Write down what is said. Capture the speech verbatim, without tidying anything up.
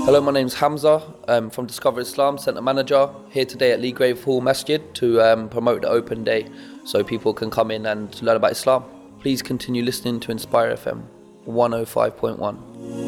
Hello, my name's Hamza um, from Discover Islam, Centre Manager, here today at Leagrave Hall Masjid to um, promote the open day so people can come in and learn about Islam. Please continue listening to Inspire F M one oh five point one.